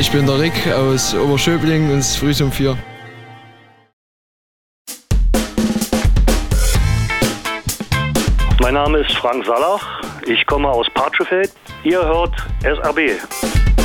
Ich bin der Rick aus Oberschöbling und es ist früh um 4. Mein Name ist Frank Sallach, ich komme aus Partschefeld. Ihr hört SRB.